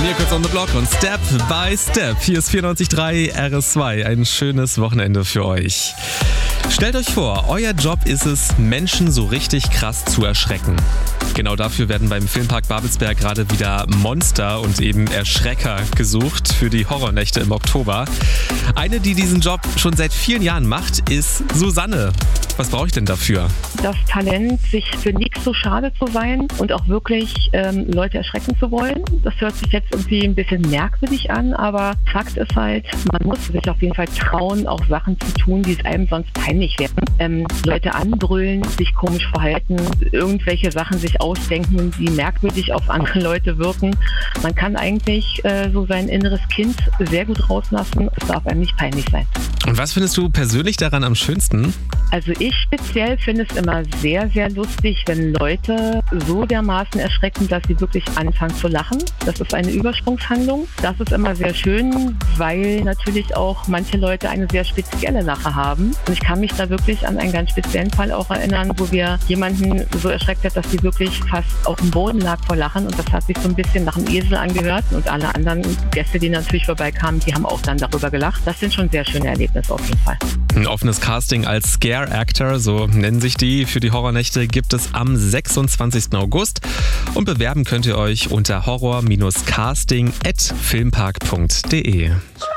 Hier kurz on the block und Step by Step. Hier ist 94.3 RS2. Ein schönes Wochenende für euch. Stellt euch vor, euer Job ist es, Menschen so richtig krass zu erschrecken. Genau dafür werden beim Filmpark Babelsberg gerade wieder Monster und eben Erschrecker gesucht für die Horrornächte im Oktober. Eine, die diesen Job schon seit vielen Jahren macht, ist Susanne. Was brauche ich denn dafür? Das Talent, sich für nichts so schade zu sein und auch wirklich Leute erschrecken zu wollen. Das hört sich jetzt irgendwie ein bisschen merkwürdig an, aber Fakt ist halt, man muss sich auf jeden Fall trauen, auch Sachen zu tun, die es einem sonst peinlich wären. Leute anbrüllen, sich komisch verhalten, irgendwelche Sachen sich ausdenken, die merkwürdig auf andere Leute wirken. Man kann eigentlich so sein inneres Kind sehr gut rauslassen. Es darf einem nicht peinlich sein. Und was findest du persönlich daran am schönsten? Also ich speziell finde es immer sehr, sehr lustig, wenn Leute so dermaßen erschrecken, dass sie wirklich anfangen zu lachen. Das ist eine Übersprungshandlung. Das ist immer sehr schön, weil natürlich auch manche Leute eine sehr spezielle Lache haben. Und ich kann mich da wirklich an einen ganz speziellen Fall auch erinnern, wo wir jemanden so erschreckt hat, dass sie wirklich fast auf dem Boden lag vor Lachen. Und das hat sich so ein bisschen nach einem Esel angehört. Und alle anderen Gäste, die natürlich vorbeikamen, die haben auch dann darüber gelacht. Das sind schon sehr schöne Erlebnisse auf jeden Fall. Ein offenes Casting als Scare Actor, so nennen sich die, für die Horrornächte gibt es am 26. August. Und bewerben könnt ihr euch unter horror-casting@filmpark.de.